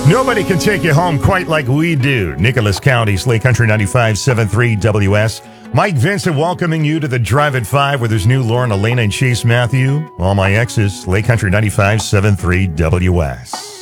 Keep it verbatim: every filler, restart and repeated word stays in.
Nobody can take you home quite like we do. Nicholas County, Slay Country ninety-five point seven three W S. Mike Vincent welcoming you to the Drive at five with his new Lauren, Elena, and Chase Matthew. All my exes, Slay Country ninety-five point seven three W S.